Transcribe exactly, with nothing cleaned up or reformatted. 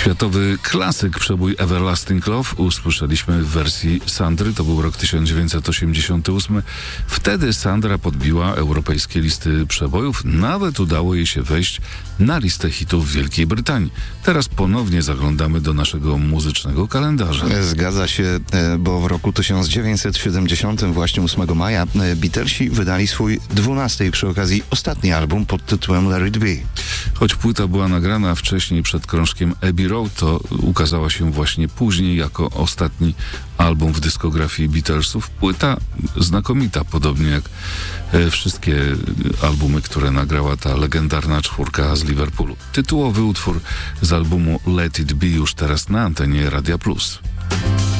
Światowy klasyk, przebój Everlasting Love usłyszeliśmy w wersji Sandry, to był rok tysiąc dziewięćset osiemdziesiąty ósmy. Wtedy Sandra podbiła europejskie listy przebojów, nawet udało jej się wejść na listę hitów w Wielkiej Brytanii. Teraz ponownie zaglądamy do naszego muzycznego kalendarza. Zgadza się, bo w roku tysiąc dziewięćset siedemdziesiątym, właśnie ósmego maja, Beatlesi wydali swój dwunasty i przy okazji ostatni album pod tytułem Let It Be. Choć płyta była nagrana wcześniej przed krążkiem Abbey Road, to ukazała się właśnie później jako ostatni album w dyskografii Beatlesów. Płyta znakomita, podobnie jak e, wszystkie albumy, które nagrała ta legendarna czwórka z Liverpoolu. Tytułowy utwór z albumu Let It Be już teraz na antenie Radia Plus.